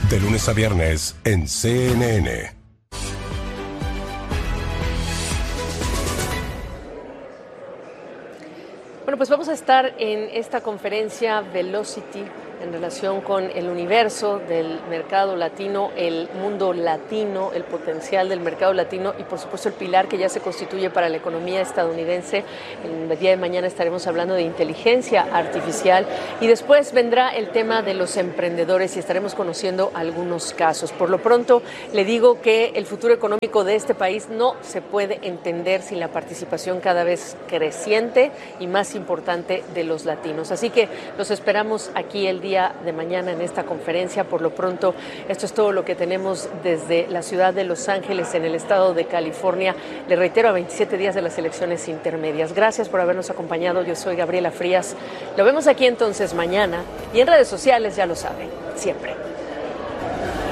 De lunes a viernes en CNN. Bueno, pues vamos a estar en esta conferencia Velocity en relación con el universo del mercado latino, el mundo latino, el potencial del mercado latino y, por supuesto, el pilar que ya se constituye para la economía estadounidense. El día de mañana estaremos hablando de inteligencia artificial y después vendrá el tema de los emprendedores y estaremos conociendo algunos casos. Por lo pronto, le digo que el futuro económico de este país no se puede entender sin la participación cada vez creciente y más importante de los latinos. Así que los esperamos aquí el día de mañana en esta conferencia. Por lo pronto, esto es todo lo que tenemos desde la ciudad de Los Ángeles, en el estado de California. Le reitero, a 27 días de las elecciones intermedias. Gracias por habernos acompañado. Yo soy Gabriela Frías. Lo vemos aquí entonces mañana y en redes sociales, ya lo saben, siempre.